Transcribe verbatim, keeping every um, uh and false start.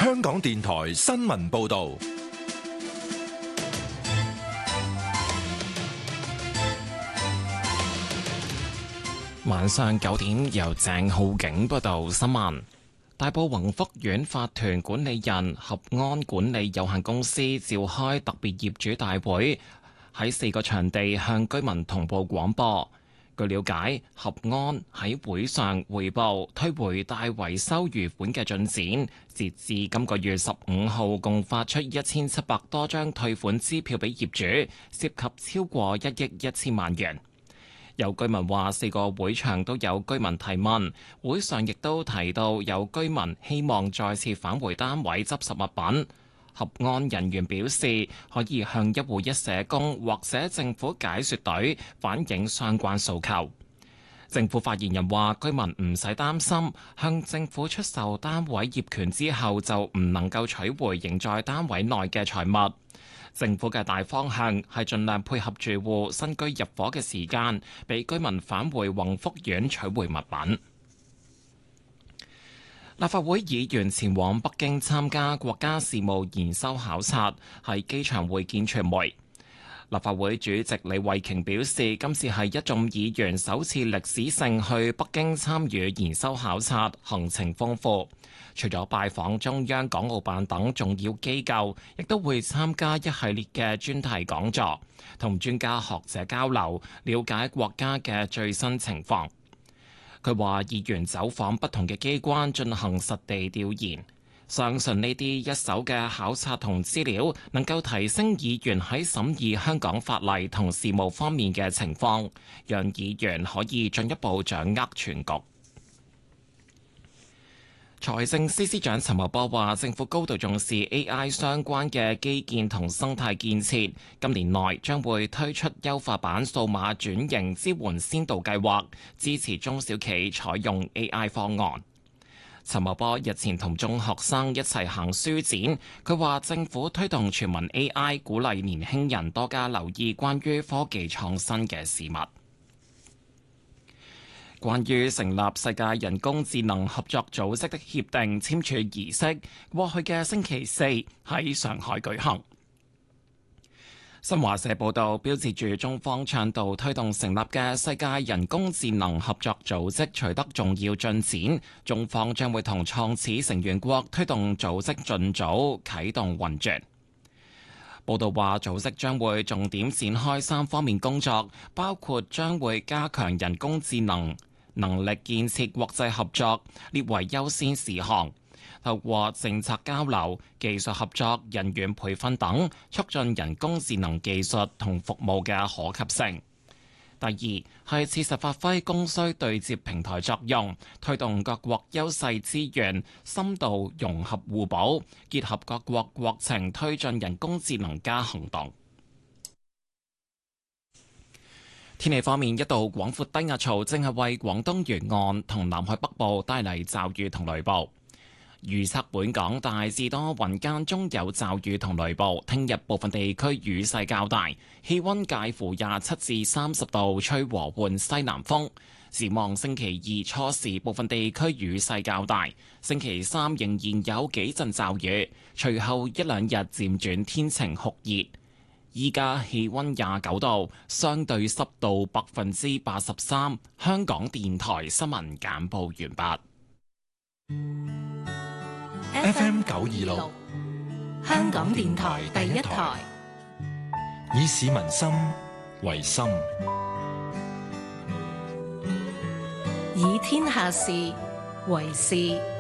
香港電台新聞報道。 晚上九點，由鄭浩景報道新聞。大埔宏福苑法團管理人合安管理有限公司召開特別業主大會，喺四個場地向居民同步廣播。據了解，合安喺會上匯報退回大維修餘款嘅進展，截至今個月十五號，共發出一千七百多張退款支票俾業主，涉及超過一億一千萬元。有居民話，四個會場都有居民提問，會上亦都提到有居民希望再次返回單位執拾物品。合安人員表示，可以向一戶一社工或者政府解說隊反映相關訴求。政府發言人話，居民唔使擔心，向政府出售單位業權之後就唔能夠取回仍在單位內嘅財物。政府嘅大方向係盡量配合住戶新居入伙嘅時間，俾居民返回宏福苑取回物品。立法會議員前往北京參加國家事務研修考察，喺機場會見傳媒。立法會主席李慧瓊表示，今次係一眾議員首次歷史性去北京參與研修考察，行程豐富。除咗拜訪中央港澳辦等重要機構，亦都會參加一系列嘅專題講座，同專家學者交流，了解國家嘅最新情況。佢話，議員走訪不同嘅機關進行實地調研，相信呢啲一手嘅考察同資料能夠提升議員喺審議香港法例同事務方面嘅情況，讓議員可以進一步掌握全局。財政司司長陳茂波話，政府高度重視 A I 相關嘅基建同生態建設，今年內將會推出優化版數碼轉型支援先導計劃，支持中小企採用 A I 方案。陳茂波日前同中學生一齊行書展，佢話政府推動全民 A I， 鼓勵年輕人多加留意關於科技創新嘅事物。關於成立世界人工智能合作組織的協定簽署儀式，過去嘅星期四喺上海舉行。新華社報道，標誌住中方倡導推動成立嘅世界人工智能合作組織取得重要進展，中方將會同創始成員國推動組織盡早啟動運轉。報道話，組織將會重點展開三方面工作，包括將會加強人工智能能力建設國際合作，列為優先事項，透過政策交流、技術合作、人員培訓等，促進人工智能技術同服務嘅可及性。第二係切實發揮供需對接平台作用，推動各國優勢資源深度融合互補，結合各國國情，推進人工智能加行動。天氣方面，一道廣闊低壓槽正係為廣東沿岸同南海北部帶嚟驟雨同雷暴。預測本港大致多雲，間中有驟雨同雷暴。聽日部分地區雨勢較大，氣溫介乎廿七至三十度，吹和緩西南風。展望星期二初時，部分地區雨勢較大。星期三仍然有幾陣驟雨，隨後一兩日漸轉天晴酷熱。依家氣溫廿九度，相對濕度百分之八十三。香港電台新聞簡報完畢。 F M 九二六， 香港電台第一台， 以市民心為心， 以天下事為事。